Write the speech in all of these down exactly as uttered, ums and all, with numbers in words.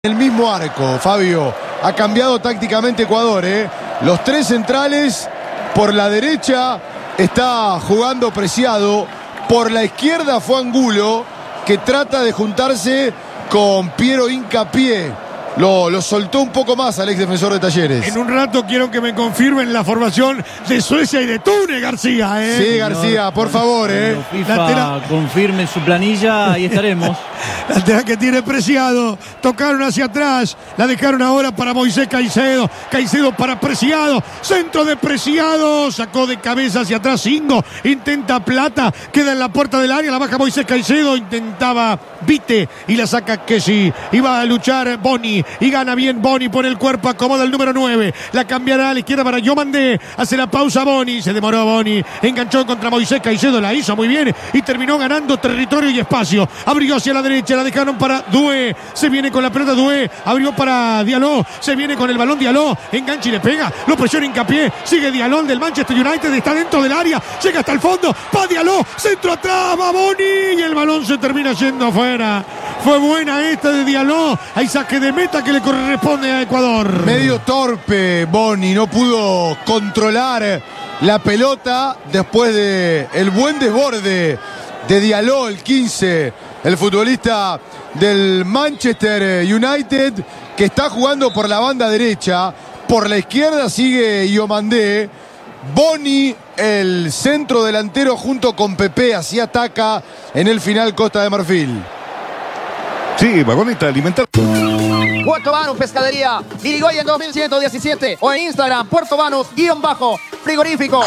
El mismo arco, Fabio. Ha cambiado tácticamente Ecuador, ¿eh? Los tres centrales por la derecha está jugando Preciado. Por la izquierda fue Angulo, que trata de juntarse con Piero Hincapié. Lo, lo soltó un poco más al ex defensor de Talleres. En un rato quiero que me confirmen la formación de Suecia y de Túnez, García, ¿eh? Sí, García, por favor, ¿eh? FIFA Lateral. confirme su planilla, ahí estaremos. Lateral que tiene Preciado. Tocaron hacia atrás. La dejaron ahora para Moisés Caicedo. Caicedo para Preciado. Centro de Preciado. Sacó de cabeza hacia atrás Ingo. Intenta Plata. Queda en la puerta del área. La baja Moisés Caicedo. Intentaba Vite. Y la saca Kessi. Iba a luchar Boni. Y gana bien Boni por el cuerpo. Acomoda el número nueve. La cambiará a la izquierda para Yomandé. Hace la pausa Boni. Se demoró Boni. Enganchó contra Moisés Caicedo. La hizo muy bien. Y terminó ganando territorio y espacio. Abrió hacia la derecha. La dejaron para Doué. Se viene con la pelota Doué. Abrió para Diallo. Se viene con el balón Diallo. Engancha y le pega. Lo presiona Hincapié. Sigue Diallo del Manchester United. Está dentro del área. Llega hasta el fondo. Va Diallo. Centro atrás. Va Boni. Y el balón se termina yendo afuera. Fue buena esta de Diallo. Hay saque de meta que le corresponde a Ecuador. Medio torpe Boni. No pudo controlar la pelota después de el buen desborde de Diallo, el quince. El futbolista del Manchester United, que está jugando por la banda derecha. Por la izquierda sigue Yomandé. Boni, el centro delantero, junto con Pepe, así ataca en el final Costa de Marfil. Sí, vagoneta alimentar. Puerto Banus Pescadería, Irigoyen dos mil ciento diecisiete o en Instagram, Puerto Banus, guión bajo, frigorífico.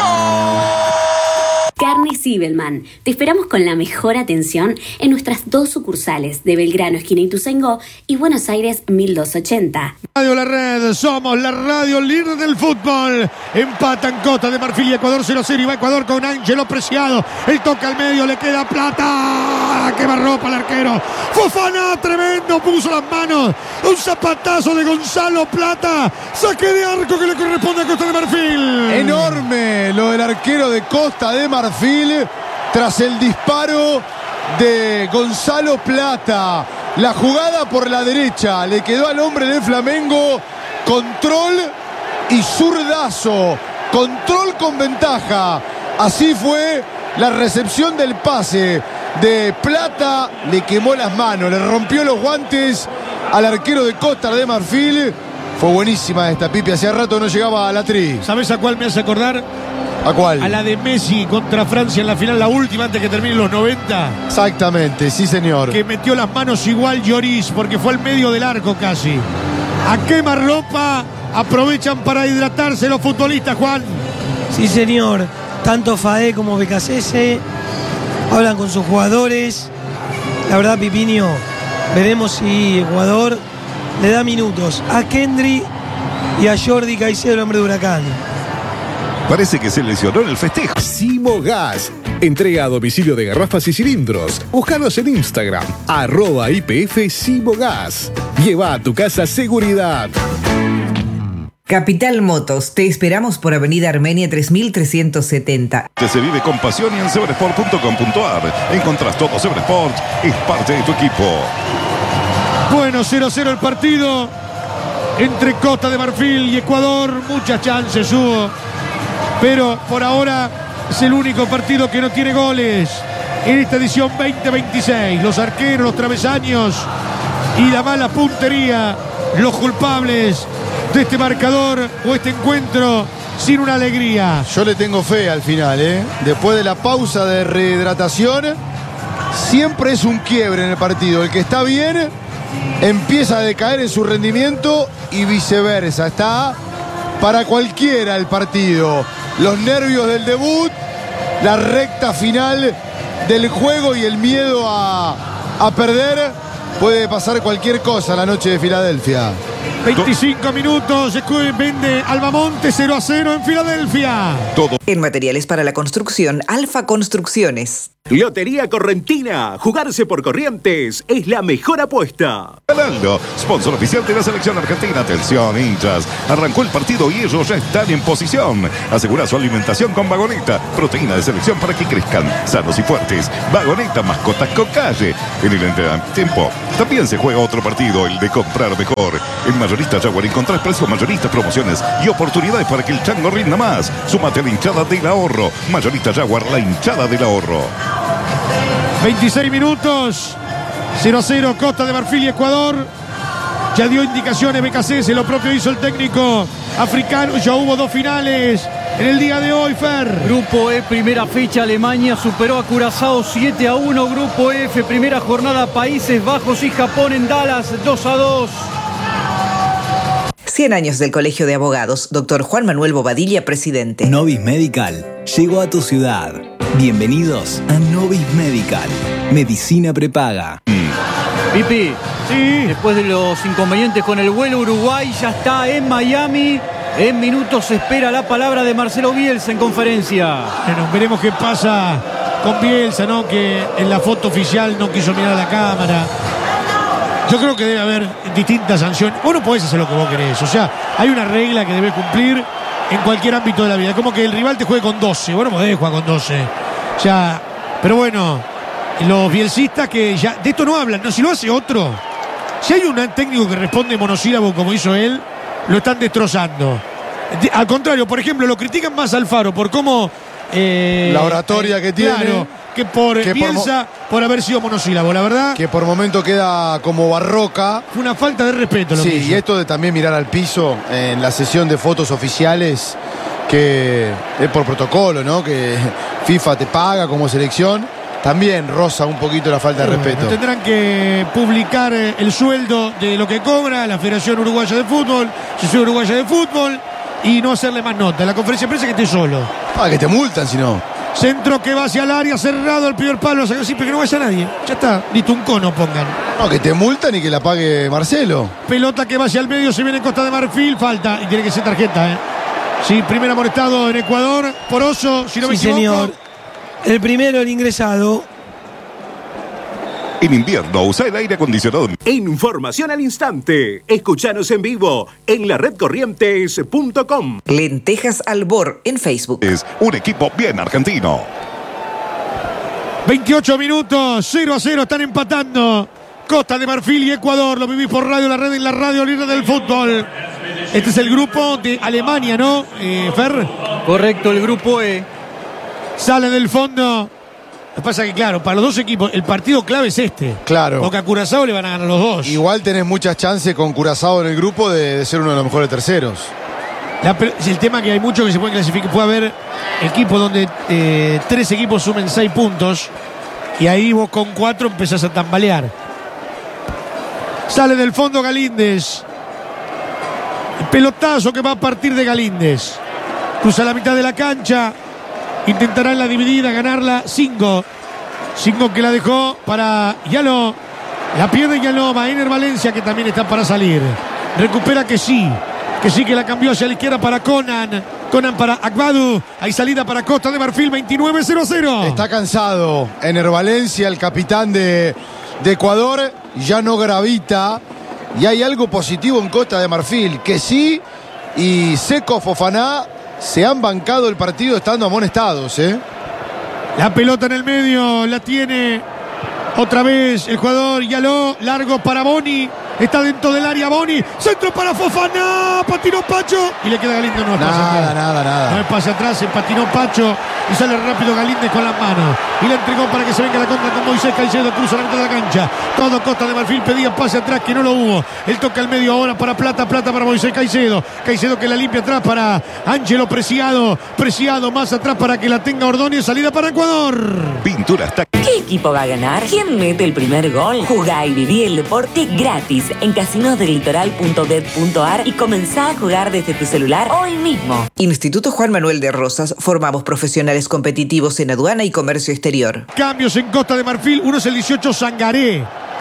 Carne Zibelman. Te esperamos con la mejor atención en nuestras dos sucursales de Belgrano, esquina Ituzaingó, y Buenos Aires mil doscientos ochenta. Radio La Red, somos la radio líder del fútbol. Empatan Costa de Marfil y Ecuador cero cero. Y va Ecuador con Ángelo Preciado. El toque al medio, le queda Plata. Que barró para el arquero. Fofana, tremendo, puso las manos. Un zapatazo de Gonzalo Plata. Saque de arco que le corresponde a Costa de Marfil. Enorme lo del arquero de Costa de Marfil. Tras el disparo de Gonzalo Plata. La jugada por la derecha le quedó al hombre de Flamengo. Control y zurdazo. Control con ventaja. Así fue la recepción del pase de Plata. Le quemó las manos, le rompió los guantes al arquero de Costa de Marfil. Fue buenísima esta, Pipi. Hacía rato no llegaba a la tri. ¿Sabes a cuál me hace acordar? ¿A cuál? A la de Messi contra Francia en la final, la última antes que terminen los noventa. Exactamente, sí señor. Que metió las manos igual Lloris, porque fue al medio del arco casi. A quemarropa aprovechan para hidratarse los futbolistas, Juan. Sí señor, tanto Fadé como Becasese hablan con sus jugadores. La verdad, Pipinio, veremos si Ecuador le da minutos a Kendry y a Jordi Caicedo, el hombre de Huracán. Parece que se lesionó en el festejo. Simogas. Entrega a domicilio de garrafas y cilindros. Búscanos en Instagram, arroba I P F Simogas. Lleva a tu casa seguridad. Capital Motos, te esperamos por Avenida Armenia tres mil trescientos setenta. Que se vive con pasión y en sebresport punto com punto a r. Encontrás todo. Sebresport es parte de tu equipo. Bueno, cero cero el partido entre Costa de Marfil y Ecuador. Muchas chances hubo, pero por ahora es el único partido que no tiene goles en esta edición veinte veintiséis. Los arqueros, los travesaños y la mala puntería, los culpables de este marcador o este encuentro sin una alegría. Yo le tengo fe al final, ¿eh? Después de la pausa de rehidratación, siempre es un quiebre en el partido. El que está bien empieza a decaer en su rendimiento y viceversa. Está para cualquiera el partido. Los nervios del debut, la recta final del juego y el miedo a, a perder. Puede pasar cualquier cosa la noche de Filadelfia. veinticinco minutos, vende Albamonte cero a cero en Filadelfia. Todo. En materiales para la construcción, Alfa Construcciones. Lotería Correntina. Jugarse por Corrientes es la mejor apuesta. Aldo, sponsor oficial de la selección argentina. Atención, hinchas. Arrancó el partido y ellos ya están en posición. Asegura su alimentación con Vagoneta. Proteína de selección para que crezcan sanos y fuertes. Vagoneta, mascotas con calle. En el entretiempo también se juega otro partido, el de comprar mejor. En Mayorista Jaguar encontrás precios mayoristas, promociones y oportunidades para que el chango rinda más. Súmate a la hinchada del ahorro. Mayorista Jaguar, la hinchada del ahorro. veintiséis minutos, cero a cero, Costa de Marfil y Ecuador. Ya dio indicaciones B K C S, lo propio hizo el técnico africano. Ya hubo dos finales en el día de hoy, Fer. Grupo E, primera fecha, Alemania superó a Curazao siete a uno. Grupo F, primera jornada, Países Bajos y Japón en Dallas dos a dos. cien años del Colegio de Abogados, doctor Juan Manuel Bobadilla, presidente. Novis Medical llegó a tu ciudad. Bienvenidos a Novis Medical, medicina prepaga. Pipi, sí. Después de los inconvenientes con el vuelo, Uruguay ya está en Miami. En minutos se espera la palabra de Marcelo Bielsa en conferencia. Bueno, veremos qué pasa con Bielsa, ¿no? Que en la foto oficial no quiso mirar a la cámara. Yo creo que debe haber distintas sanciones. Vos no podés hacer lo que vos querés. O sea, hay una regla que debes cumplir en cualquier ámbito de la vida. Como que el rival te juegue con doce. Vos no podés jugar con doce. O sea, pero bueno, los bielsistas que ya de esto no hablan. No, si lo hace otro. Si hay un técnico que responde monosílabo como hizo él, lo están destrozando. Al contrario, por ejemplo, lo critican más a Alfaro por cómo... Eh, la oratoria eh, que tiene. Claro, que por que Bielsa por, por haber sido monosílabo, la verdad. Que por momento queda como barroca. Fue una falta de respeto. Lo sí, que hizo. Y esto de también mirar al piso en la sesión de fotos oficiales, que es por protocolo, ¿no? Que FIFA te paga como selección. También roza un poquito la falta de bueno, respeto. Tendrán que publicar el sueldo de lo que cobra la Federación Uruguaya de Fútbol, Asociación Uruguaya de Fútbol, y no hacerle más nota. En la conferencia de prensa que esté solo. Ah, que te multan si no. Centro que va hacia el área, cerrado el primer palo, sí, pero que no vaya nadie. Ya está, listo, un cono pongan. No, que te multan y que la pague Marcelo. Pelota que va hacia el medio, se viene Costa de Marfil, falta, y tiene que ser tarjeta, ¿eh? Sí, primer amonestado en Ecuador, Poroso, si no me sí, equivoco. Señor. El primero, el ingresado. En invierno usa el aire acondicionado. Información al instante. Escúchanos en vivo en la red corrientes punto com. Lentejas Albor en Facebook. Es un equipo bien argentino. veintiocho minutos, cero a cero, están empatando Costa de Marfil y Ecuador. Lo vivís por Radio La Red, en la radio libre del fútbol. Este es el grupo de Alemania, ¿no, eh, Fer? Correcto, el grupo E. Sale del fondo. Lo que pasa es que, claro, para los dos equipos, el partido clave es este. Claro. Porque a Curazao le van a ganar los dos. Igual tenés muchas chances con Curazao en el grupo de, de ser uno de los mejores terceros. La, es el tema que hay muchos que se pueden clasificar. Puede haber equipos donde eh, tres equipos sumen seis puntos. Y ahí vos con cuatro empezás a tambalear. Sale del fondo Galíndez. El pelotazo que va a partir de Galíndez. Cruza la mitad de la cancha. Intentará en la dividida ganarla Singo. Singo que la dejó para Yaló. La pierde Yaló. Va Ener Valencia, que también está para salir. Recupera que sí. Que sí que la cambió hacia la izquierda para Conan. Conan para Agbadu. Hay salida para Costa de Marfil. veintinueve cero cero. Está cansado Ener Valencia, el capitán de, de Ecuador. Ya no gravita. Y hay algo positivo en Costa de Marfil. Que sí. Y Seco Fofaná se han bancado el partido estando amonestados, ¿eh? La pelota en el medio la tiene otra vez el jugador Yaló. Largo para Boni. Está dentro del área Boni. Centro para Fofaná. Patinó Pacho. Y le queda Galíndez. No es nada, pase nada, nada, nada. No es pase atrás. Se patinó Pacho. Y sale rápido Galíndez con las manos. Y la entregó para que se venga la contra con Moisés Caicedo. Cruza la mitad de la cancha. Todo Costa de Marfil pedía pase atrás que no lo hubo. El toque al medio ahora para Plata. Plata para Moisés Caicedo. Caicedo que la limpia atrás para Ángelo Preciado. Preciado más atrás para que la tenga Ordóñez. Salida para Ecuador. Pintura está. ¿Qué equipo va a ganar? ¿Quién mete el primer gol? Jugá y viví el deporte gratis en casinos del litoral punto bet punto ar y comenzá a jugar desde tu celular hoy mismo. Instituto Juan Manuel de Rosas. Formamos profesionales competitivos en aduana y comercio exterior. Cambios en Costa de Marfil. Uno es el dieciocho Sangaré.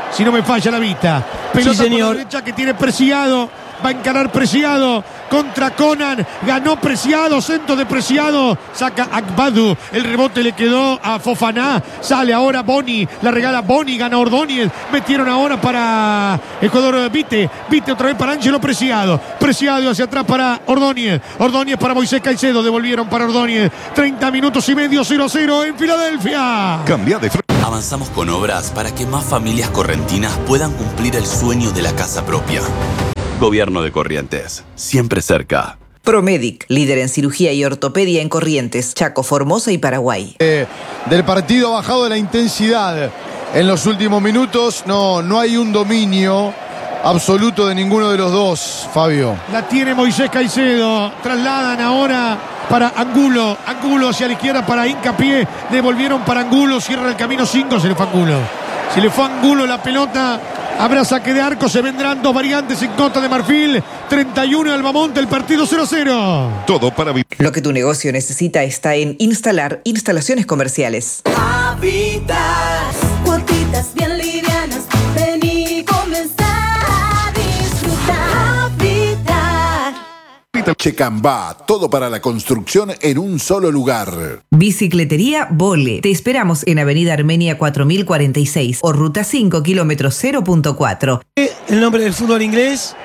si no me falla la vista. Pelota Sí, señor. por la derecha que tiene Preciado. Va a encarar Preciado contra Conan. Ganó Preciado, centro de Preciado. Saca Agbadu. El rebote le quedó a Fofaná. Sale ahora Boni. La regala Boni. Gana Ordóñez. Metieron ahora para el jugador Vite. Vite otra vez para Ángelo Preciado. Preciado hacia atrás para Ordóñez. Ordóñez para Moisés Caicedo. Devolvieron para Ordóñez. treinta minutos y medio, cero cero en Filadelfia. Cambia de frente. Avanzamos con obras para que más familias correntinas puedan cumplir el sueño de la casa propia. Gobierno de Corrientes, siempre cerca. Promedic, líder en cirugía y ortopedia en Corrientes, Chaco, Formosa y Paraguay. Eh, del partido ha bajado la intensidad en los últimos minutos. No, no hay un dominio absoluto de ninguno de los dos, Fabio. La tiene Moisés Caicedo. Trasladan ahora para Angulo. Angulo hacia la izquierda para Hincapié. Devolvieron para Angulo. Cierra el camino cinco. Se le fue Angulo. Se le fue Angulo la pelota. Habrá saque de arco, se vendrán dos variantes en Costa de Marfil. treinta y uno Albamonte, el partido cero cero. Todo para vivir. Lo que tu negocio necesita está en Instalar Instalaciones Comerciales. Habitas, cuotitas bien livianas, ven y comenzar a disfrutar. Habitar. Checambá, todo para la construcción en un solo lugar. Bicicletería Vole. Te esperamos en Avenida Armenia cuatro mil cuarenta y seis o Ruta cinco, kilómetro cero punto cuatro. El nombre del fútbol inglés,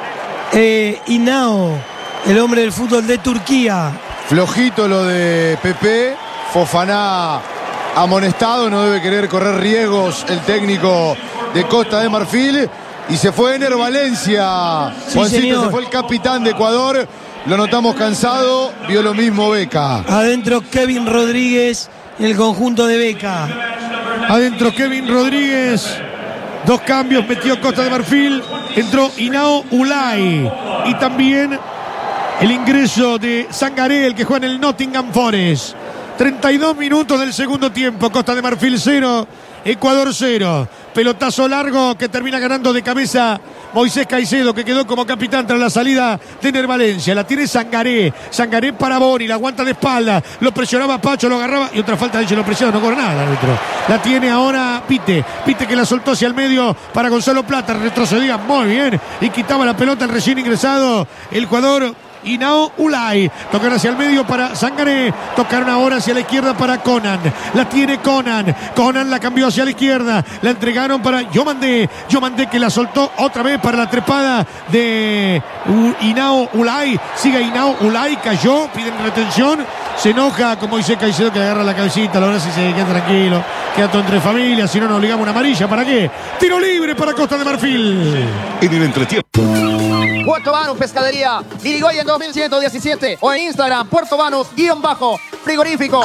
eh, Inao, el hombre del fútbol de Turquía. Flojito lo de Pepe. Fofaná amonestado, no debe querer correr riesgos el técnico de Costa de Marfil. Y se fue Ener Valencia. Sí, Juancito, señor. se fue el capitán de Ecuador. Lo notamos cansado. Vio lo mismo Beca. Adentro Kevin Rodríguez en el conjunto de Beca. Adentro Kevin Rodríguez. Dos cambios metió Costa de Marfil. Entró Inao Ulay. Y también el ingreso de Sangaré, el que juega en el Nottingham Forest. treinta y dos minutos del segundo tiempo. Costa de Marfil cero. Ecuador cero. Pelotazo largo que termina ganando de cabeza Moisés Caicedo, que quedó como capitán tras la salida de Ener Valencia. La tiene Sangaré. Sangaré para Boni. La aguanta de espalda. Lo presionaba Pacho, lo agarraba. Y otra falta de Angelo Preciado. No corre nada el árbitro. La tiene ahora Pite. Pite que la soltó hacia el medio para Gonzalo Plata. Retrocedía muy bien. Y quitaba la pelota el recién ingresado. El jugador Inao Ulay. Tocan hacia el medio para Sangaré. Tocaron ahora hacia la izquierda para Conan. La tiene Conan. Conan la cambió hacia la izquierda. La entregaron para Yomandé. Yomandé que la soltó otra vez para la trepada de Inao Ulay. Sigue Inao Ulay. Cayó. Piden retención. Se enoja, como dice Caicedo, que agarra la cabecita. Ahora sí se queda tranquilo. Queda todo entre familias. Si no, nos obligamos una amarilla. ¿Para qué? Tiro libre para Costa de Marfil. En el entretiempo. Puerto Banús Pescadería, Irigoyen dos mil ciento diecisiete o en Instagram, Puerto Banús, guión bajo, frigorífico.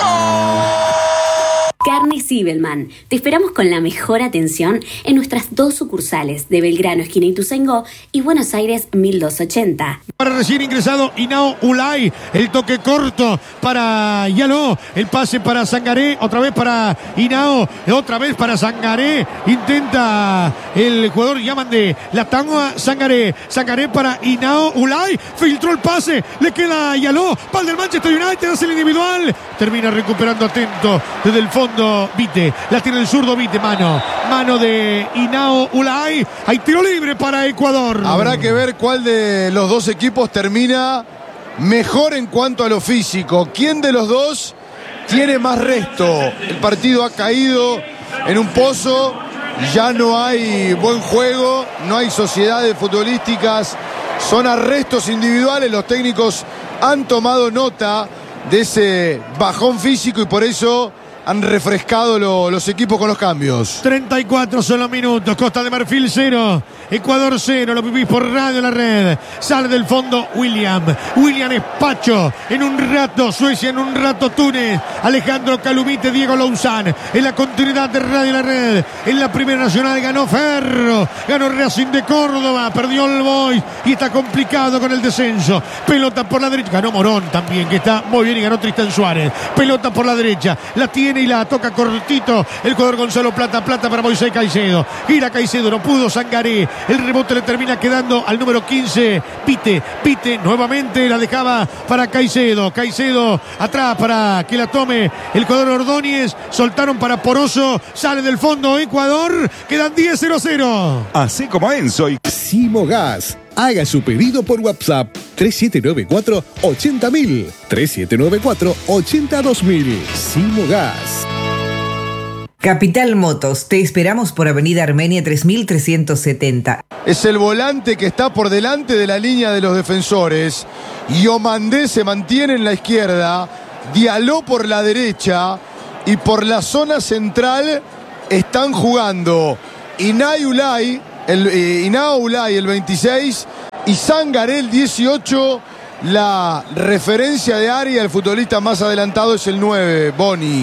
Carne Sibelman. Te esperamos con la mejor atención en nuestras dos sucursales de Belgrano, esquina Ituzaingó y Buenos Aires mil doscientos ochenta. Para recién ingresado Inao Ulay, el toque corto para Yaló, el pase para Sangaré, otra vez para Inao, otra vez para Sangaré, intenta el jugador Yamandé, la tangua Sangaré, Sangaré para Inao Ulay, filtró el pase, le queda a Yaló, pal del Manchester United, hace el individual, termina recuperando atento desde el fondo Vite, la tiene el zurdo Vite, mano, mano de Inao Ulay, hay tiro libre para Ecuador. Habrá que ver cuál de los dos equipos termina mejor en cuanto a lo físico. ¿Quién de los dos tiene más resto? El partido ha caído en un pozo, ya no hay buen juego, no hay sociedades futbolísticas, son arrestos individuales. Los técnicos han tomado nota de ese bajón físico y por eso han refrescado lo, los equipos con los cambios. treinta y cuatro son los minutos. Costa de Marfil cero. Ecuador cero. Lo vivís por Radio La Red. Sale del fondo William. William es Pacho. En un rato Suecia, en un rato Túnez. Alejandro Calumite, Diego Louzán. En la continuidad de Radio La Red. En la Primera Nacional ganó Ferro. Ganó Racing de Córdoba. Perdió el Boys. Y está complicado con el descenso. Pelota por la derecha. Ganó Morón también, que está muy bien. Y ganó Tristan Suárez. Pelota por la derecha. La tiene tiene y la toca cortito el jugador Gonzalo Plata. Plata para Moisés Caicedo. Gira Caicedo, no pudo Sangaré. El rebote le termina quedando al número quince. Pite, Pite nuevamente la dejaba para Caicedo. Caicedo atrás para que la tome el jugador Ordóñez. Soltaron para Poroso. Sale del fondo Ecuador. Quedan diez cero cero. Así como Enzo y Simogas. Haga su pedido por WhatsApp tres siete nueve cuatro ochenta mil. tres siete nueve cuatro ochenta dos mil. Simogas. Capital Motos, te esperamos por Avenida Armenia tres mil trescientos setenta. Es el volante que está por delante de la línea de los defensores. Yomandé se mantiene en la izquierda. Diallo por la derecha. Y por la zona central están jugando Inay Ulay, el, eh, Inao Ulay, el veintiséis, y Sangaré, el dieciocho. La referencia de área, el futbolista más adelantado es el nueve, Boni.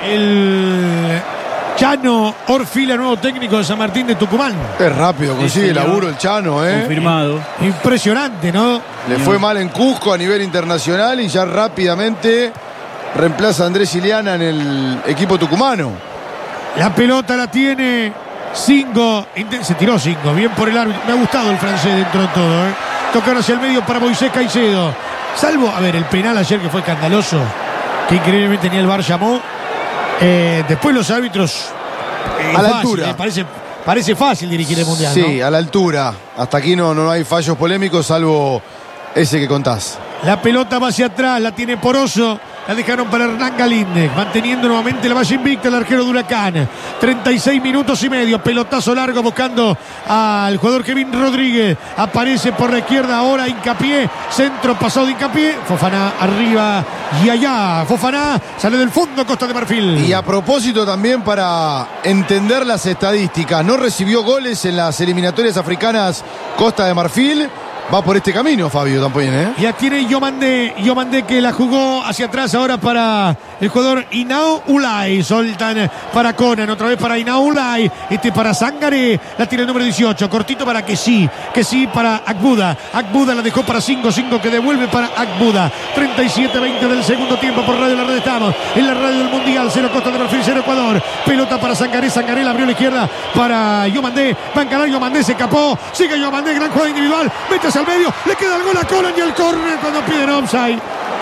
El Chano Orfila, nuevo técnico de San Martín de Tucumán. Es rápido, consigue el laburo el Chano, ¿eh? Confirmado. Impresionante, ¿no? Le fue mal en Cusco a nivel internacional y ya rápidamente reemplaza a Andrés Iliana en el equipo tucumano. La pelota la tiene Singo. Se tiró Singo, bien por el árbitro. Me ha gustado el francés dentro de todo, ¿eh? Tocar hacia el medio para Moisés Caicedo. Salvo, a ver, el penal ayer que fue escandaloso, que increíblemente ni el V A R llamó. Eh, después los árbitros eh, a la fácil, altura eh, parece, parece fácil dirigir el Mundial, sí, ¿no? a la altura. Hasta aquí no, no hay fallos polémicos, salvo ese que contás. La pelota va hacia atrás, la tiene Poroso. La dejaron para Hernán Galíndez, manteniendo nuevamente la valla invicta el arquero de Huracán. treinta y seis minutos y medio, pelotazo largo buscando al jugador Kevin Rodríguez. Aparece por la izquierda ahora Hincapié, centro pasado de Hincapié. Fofana arriba y allá. Fofana sale del fondo Costa de Marfil. Y a propósito también para entender las estadísticas, no recibió goles en las eliminatorias africanas Costa de Marfil. Va por este camino, Fabio, también, ¿eh? Ya tiene Yomandé, Yomandé que la jugó hacia atrás ahora para el jugador Inao Ulay. Soltan para Conan, otra vez para Inao Ulay. Este para Sangaré, la tiene el número dieciocho. Cortito para que sí, que sí para Akbuda. Akbuda la dejó para cinco, cinco que devuelve para Akbuda. treinta y siete veinte del segundo tiempo por Radio La Red estamos. En la radio del Mundial, cero Costa de Marfil, cero Ecuador. Pelota para Sangaré, Sangaré la abrió a la izquierda para Yomandé. Va a encarar Yomandé, se escapó. Sigue Yomandé, gran jugada individual. Mete al medio, le queda el gol a Conan y el córner cuando piden offside.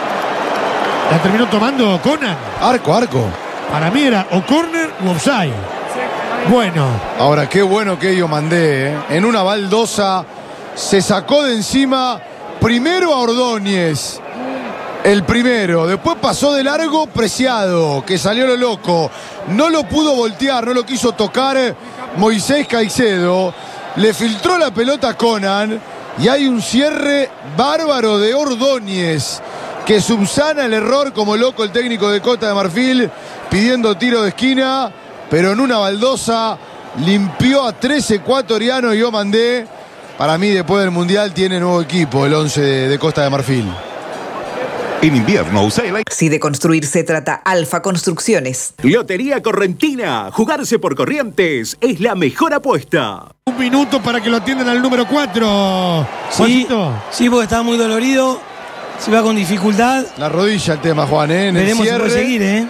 La terminó tomando Conan. Arco, arco. Para mí era o córner u offside. Bueno. Ahora, qué bueno que yo mandé, ¿eh? En una baldosa se sacó de encima primero a Ordóñez. El primero, después pasó de largo Preciado, que salió lo loco. No lo pudo voltear, no lo quiso tocar Moisés Caicedo. Le filtró la pelota a Conan. Y hay un cierre bárbaro de Ordóñez que subsana el error como loco el técnico de Costa de Marfil pidiendo tiro de esquina, pero en una baldosa limpió a tres ecuatorianos. Yo mandé, para mí después del Mundial tiene nuevo equipo el once de, de Costa de Marfil. En invierno, Usela. Si de construir se trata, Alfa Construcciones. Lotería Correntina. Jugarse por Corrientes es la mejor apuesta. Un minuto para que lo atiendan al número cuatro. Sí, sí, porque está muy dolorido. Se va con dificultad. La rodilla el tema, Juan, ¿eh? En Veremos el si puede seguir, ¿eh?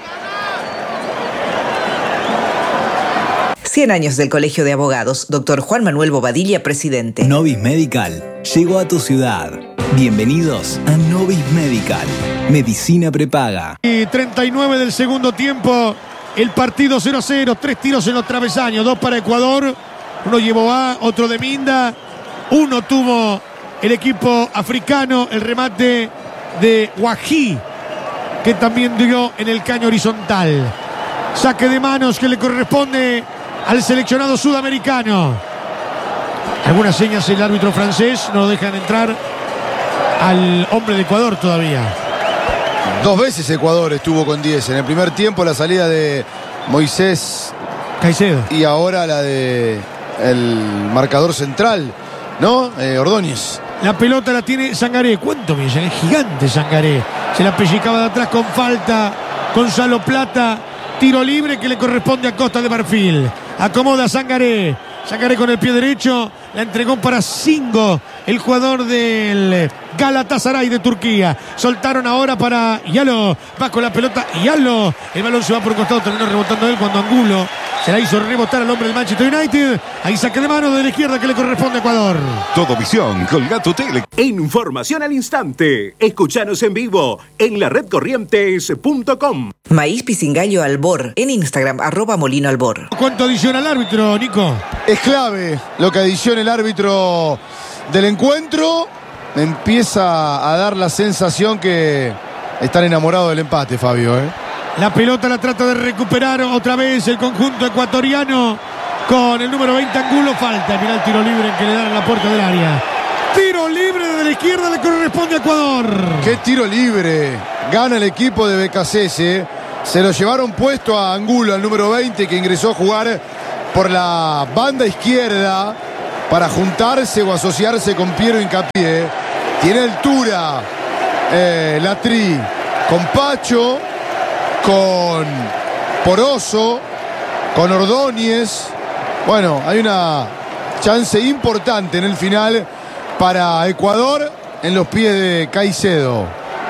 cien años del Colegio de Abogados. Doctor Juan Manuel Bobadilla, presidente. Novis Medical llegó a tu ciudad. Bienvenidos a Novis Medical. Medicina prepaga. Y treinta y nueve del segundo tiempo. El partido cero a cero. Tres tiros en los travesaños. Dos para Ecuador. Uno llevó A, otro de Minda. Uno tuvo el equipo africano. El remate de Guají, que también dio en el caño horizontal. Saque de manos que le corresponde al seleccionado sudamericano. Algunas señas el árbitro francés. No dejan entrar al hombre de Ecuador todavía. Dos veces Ecuador estuvo con diez. En el primer tiempo la salida de Moisés Caicedo. Y ahora la de el marcador central, ¿no? Eh, Ordóñez. La pelota la tiene Sangaré. ¿Cuánto mide? Es gigante Sangaré. Se la pellizcaba de atrás con falta. Gonzalo Plata. Tiro libre que le corresponde a Costa de Marfil. Acomoda Sangaré. Sangaré con el pie derecho. La entregó para Singo, el jugador del Galatasaray de Turquía. Soltaron ahora para Yalo. Va con la pelota Yalo. El balón se va por un costado. Terminó rebotando él cuando Angulo se la hizo rebotar al hombre del Manchester United. Ahí saque de mano de la izquierda que le corresponde a Ecuador. Todo visión, Colgato Tele. Información al instante. Escuchanos en vivo en la red corrientes punto com. Maíz Pisingallo Albor. En Instagram, arroba Molino Albor. ¿Cuánto adiciona el árbitro, Nico? Es clave lo que adiciona el árbitro del encuentro. Me empieza a dar la sensación que están enamorados del empate, Fabio, ¿eh? La pelota la trata de recuperar otra vez el conjunto ecuatoriano con el número veinte Angulo. Falta, mirá el tiro libre que le dan en la puerta del área. Tiro libre de la izquierda le corresponde a Ecuador. ¡Qué tiro libre! Gana el equipo de B K C S. Se lo llevaron puesto a Angulo, al número veinte, que ingresó a jugar por la banda izquierda para juntarse o asociarse con Piero Hincapié. Tiene altura eh, Latri con Pacho, con Poroso, con Ordóñez. Bueno, hay una chance importante en el final para Ecuador en los pies de Caicedo.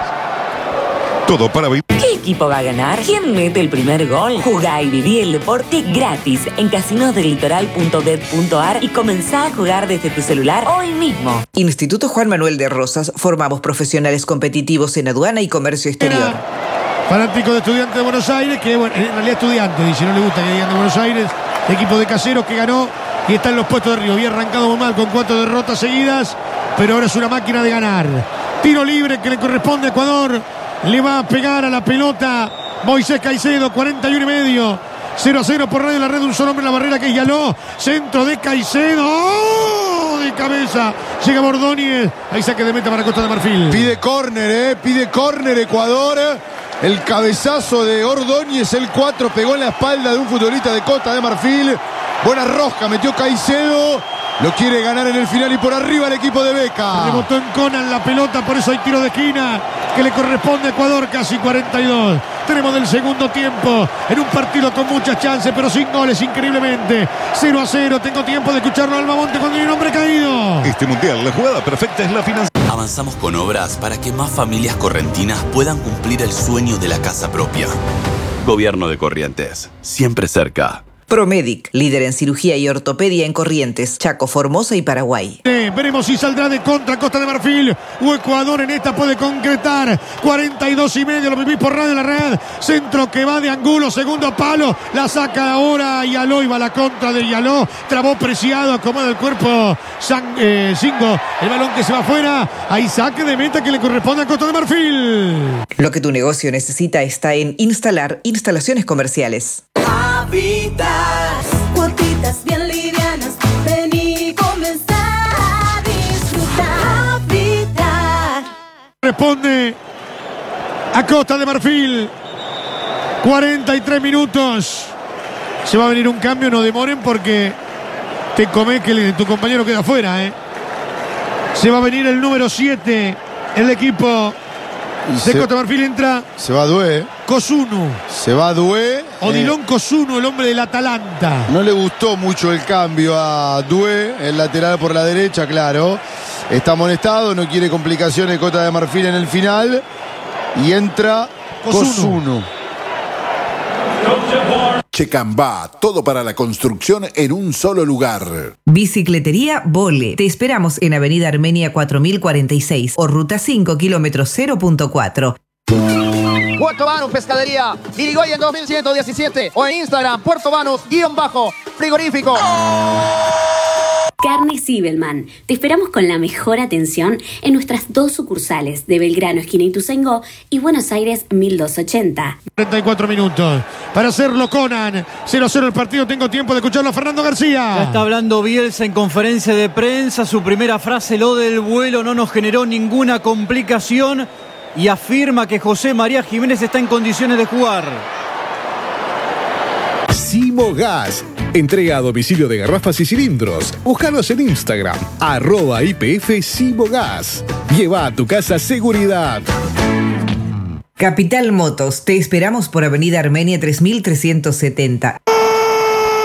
Todo para vivir. ¿Qué equipo va a ganar? ¿Quién mete el primer gol? Jugá y viví el deporte gratis en casinos del litoral punto bet punto ar y comenzá a jugar desde tu celular hoy mismo. Instituto Juan Manuel de Rosas. Formamos profesionales competitivos en aduana y comercio exterior. Fanático de Estudiantes de Buenos Aires, que bueno, en realidad Estudiantes, dice, no le gusta que digan de Buenos Aires. Equipo de Caseros que ganó y está en los puestos de arriba. Había arrancado muy mal con cuatro derrotas seguidas, pero ahora es una máquina de ganar. Tiro libre que le corresponde a Ecuador. Le va a pegar a la pelota Moisés Caicedo, cuarenta y uno y medio. cero a cero por Radio La Red, un solo hombre en la barrera que es Yaló. Centro de Caicedo. ¡Oh! De cabeza. Llega Ordóñez. Ahí saque de meta para Costa de Marfil. Pide córner, eh. Pide córner Ecuador. El cabezazo de Ordóñez, el cuatro, pegó en la espalda de un futbolista de Costa de Marfil. Buena rosca, metió Caicedo. Lo quiere ganar en el final y por arriba el equipo de Beca. Rebotó en Conan la pelota, por eso hay tiro de esquina que le corresponde a Ecuador, casi cuarenta y dos. Tenemos del segundo tiempo en un partido con muchas chances, pero sin goles, increíblemente. cero a cero, tengo tiempo de escucharlo al Almamonte cuando hay un hombre caído. Este mundial, la jugada perfecta es la financiación. Avanzamos con obras para que más familias correntinas puedan cumplir el sueño de la casa propia. Gobierno de Corrientes, siempre cerca. Promedic, líder en cirugía y ortopedia en Corrientes, Chaco, Formosa y Paraguay. Eh, veremos si saldrá de contra Costa de Marfil o Ecuador en esta puede concretar. cuarenta y dos y medio, lo vivís por Radio La Red. Centro que va de Angulo, segundo palo. La saca ahora Yaló, iba a la contra de Yaló. Trabó Preciado, acomoda el cuerpo San, eh, Singo. El balón que se va afuera. Ahí saque de meta que le corresponde a Costa de Marfil. Lo que tu negocio necesita está en Instalar Instalaciones Comerciales. Habitas, cuotitas bien livianas, ven y comenzar a disfrutar. Habitat. Responde a Costa de Marfil. cuarenta y tres minutos. Se va a venir un cambio, no demoren porque te comés que tu compañero queda afuera, ¿eh? Se va a venir el número siete, el equipo de se, Costa de Marfil. Entra. Se va Dué. Cosunu. Se va Dué. Odilon eh, Cosunu, el hombre del Atalanta. No le gustó mucho el cambio a Dué, el lateral por la derecha, claro. Está amonestado, no quiere complicaciones Costa de Marfil en el final. Y entra Cosunu. Cosunu. Checambá, todo para la construcción en un solo lugar. Bicicletería Vole. Te esperamos en Avenida Armenia cuatro mil cuarenta y seis o Ruta cinco, kilómetro cero punto cuatro. Puerto Banús Pescadería, Irigoyen dos mil ciento diecisiete o en Instagram, Puerto Banús, guión bajo, frigorífico. Carnes Zibelman. Te esperamos con la mejor atención en nuestras dos sucursales de Belgrano, esquina Ituzaingó, y Buenos Aires mil doscientos ochenta. treinta y cuatro minutos para hacerlo Conan. cero a cero el partido, tengo tiempo de escucharlo a Fernando García. Ya está hablando Bielsa en conferencia de prensa. Su primera frase, lo del vuelo no nos generó ninguna complicación, y afirma que José María Jiménez está en condiciones de jugar. Simogas. Entrega a domicilio de garrafas y cilindros. Búscanos en Instagram, arroba I P F Simogas. Lleva a tu casa seguridad. Capital Motos. Te esperamos por Avenida Armenia tres mil trescientos setenta.